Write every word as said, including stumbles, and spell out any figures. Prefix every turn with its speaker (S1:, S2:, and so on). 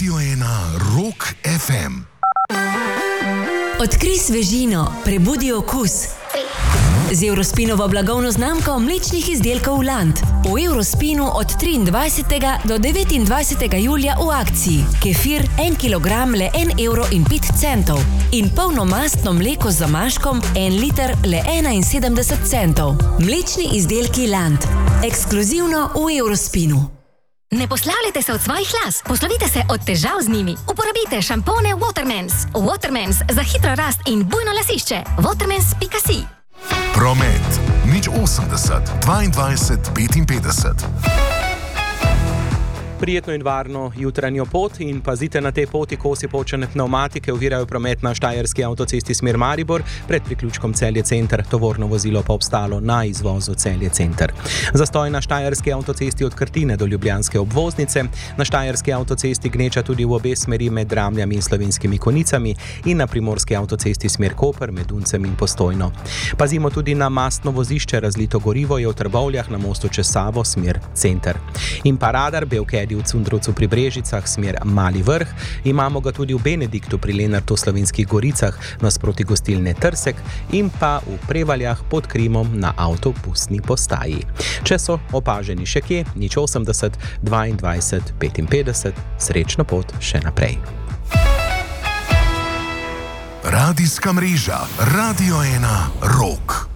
S1: Radio ena Rock ef em.
S2: Odkrij svežino, prebudi okus. Z Eurospinovo blagovno znamko mlečnih izdelkov Land. V Eurospinu od triindvajsetega do devetindvajsetega julija v akciji. Kefir en kilogram le en evro in pet centov. In polnomastno mleko z zamaškom en liter le enainsedemdeset centov. Mlečni izdelki Land. Ekskluzivno v Eurospinu.
S3: Ne poslavljajte se od svojih las, poslovite se od težav z njimi. Uporabite šampone Watermans. Watermans za hitro rast in bujno lasišče. watermans pika si.
S1: Promet nič osemdeset dvaindvajset petinpetdeset.
S4: Prijetno in varno jutranjo pot in pazite na tej poti, kosi počene pnevmatike ovirajo promet na Štajerski avtocesti smer Maribor, pred priključkom Celje Center, tovorno vozilo pa obstalo na izvozu Celje Center. Zastoj na Štajerski avtocesti od Krtine do Ljubljanske obvoznice, na Štajerski avtocesti gneča tudi v obe smeri med Dramljami in Slovenskimi Konicami in na Primorski avtocesti smer Koper med Duncem in Postojno. Pazimo tudi na mastno vozišče, razlito gorivo je v Trbovljah na mostu čez Savo smer Center. In pa radar Belkedi v Cundrovcu pri Brežicah smer Mali Vrh, imamo ga tudi v Benediktu pri Lenartu Slovenskih Goricah nasproti gostilne Trsek in pa v Prevaljah pod Krimom na avtobusni postaji. Če so opaženi še kje, nič osemdeset dvaindvajset petinpetdeset, srečno pot še naprej.
S1: Radijska mreža Radio ena Rock.